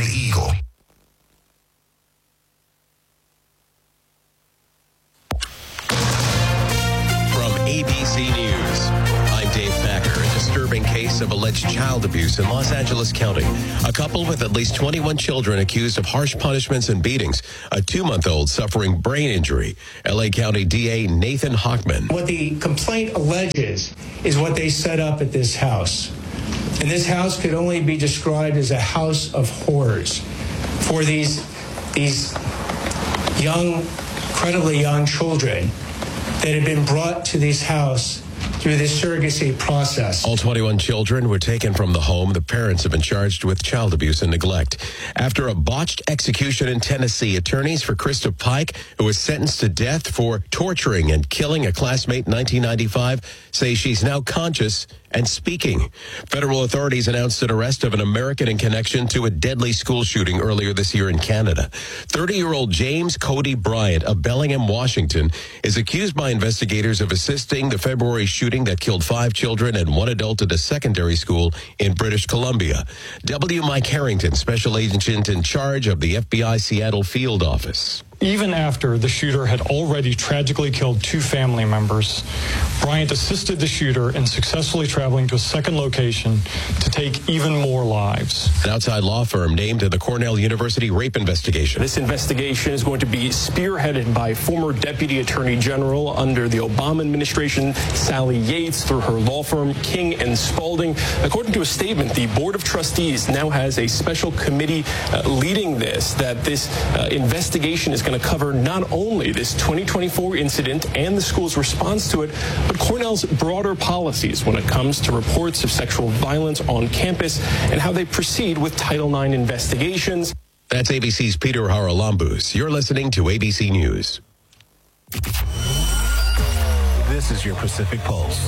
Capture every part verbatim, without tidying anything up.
the Eagle. From A B C News, I'm Dave Packer. A disturbing case of alleged child abuse in Los Angeles County. A couple with at least twenty-one children accused of harsh punishments and beatings. A two-month-old suffering brain injury. L A County D A Nathan Hochman. What the complaint alleges is what they set up at this house. And this house could only be described as a house of horrors for these, these young, incredibly young children that had been brought to this house through this surrogacy process. All twenty-one children were taken from the home. The parents have been charged with child abuse and neglect. After a botched execution in Tennessee, attorneys for Krista Pike, who was sentenced to death for torturing and killing a classmate in nineteen ninety-five, say she's now conscious and speaking. Federal authorities announced an arrest of an American in connection to a deadly school shooting earlier this year in Canada. thirty-year-old James Cody Bryant of Bellingham, Washington, is accused by investigators of assisting the February shooting that killed five children and one adult at a secondary school in British Columbia. W. Mike Harrington, special agent in charge of the F B I Seattle field office. Even after the shooter had already tragically killed two family members, Bryant assisted the shooter in successfully traveling to a second location to take even more lives. An outside law firm named in the Cornell University rape investigation. This investigation is going to be spearheaded by former Deputy Attorney General under the Obama administration, Sally Yates, through her law firm, King and Spalding. According to a statement, the Board of Trustees now has a special committee uh, leading this, that this uh, investigation is going to cover not only this twenty twenty-four incident and the school's response to it, but Cornell's broader policies when it comes to reports of sexual violence on campus and how they proceed with Title nine investigations. That's A B C's Peter Haralambous. You're listening to A B C News. This is your Pacific Pulse.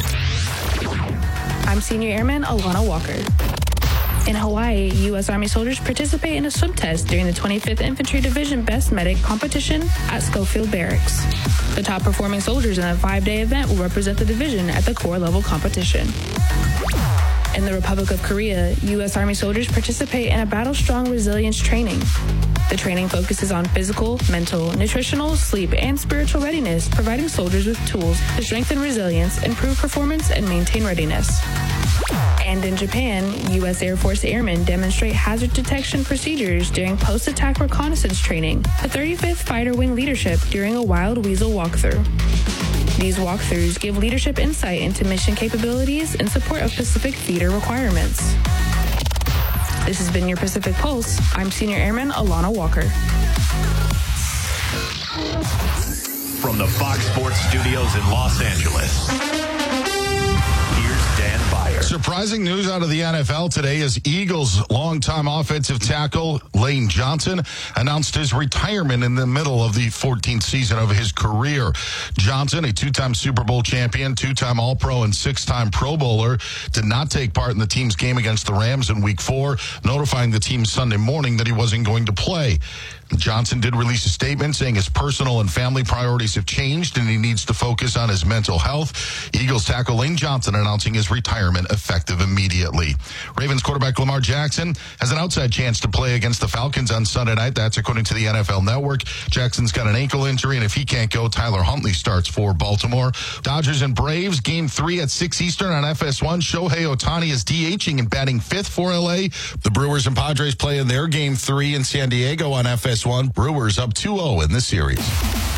I'm Senior Airman Alana Walker. In Hawaii, U S Army soldiers participate in a swim test during the twenty-fifth Infantry Division Best Medic competition at Schofield Barracks. The top performing soldiers in a five-day event will represent the division at the corps level competition. In the Republic of Korea, U S Army soldiers participate in a battle-strong resilience training. The training focuses on physical, mental, nutritional, sleep, and spiritual readiness, providing soldiers with tools to strengthen resilience, improve performance, and maintain readiness. And in Japan, U S Air Force airmen demonstrate hazard detection procedures during post-attack reconnaissance training, the thirty-fifth Fighter Wing leadership during a Wild Weasel walkthrough. These walkthroughs give leadership insight into mission capabilities in support of Pacific Theater requirements. This has been your Pacific Pulse. I'm Senior Airman Alana Walker. From the Fox Sports Studios in Los Angeles, here's Dan Byer. Surprising news out of the N F L today as Eagles longtime offensive tackle Lane Johnson announced his retirement in the middle of the fourteenth season of his career. Johnson, a two-time Super Bowl champion, two-time All-Pro, and six-time Pro Bowler, did not take part in the team's game against the Rams in Week four, notifying the team Sunday morning that he wasn't going to play. Johnson did release a statement saying his personal and family priorities have changed and he needs to focus on his mental health. Eagles tackle Lane Johnson announcing his retirement effective immediately. Ravens quarterback Lamar Jackson has an outside chance to play against the Falcons on Sunday night. That's according to the N F L Network. Jackson's got an ankle injury, and if he can't go, Tyler Huntley starts for Baltimore. Dodgers and Braves, game three at six Eastern on F S one. Shohei Ohtani is DHing and batting fifth for L A. The Brewers and Padres play in their game three in San Diego on F S one. Brewers up two oh in this series.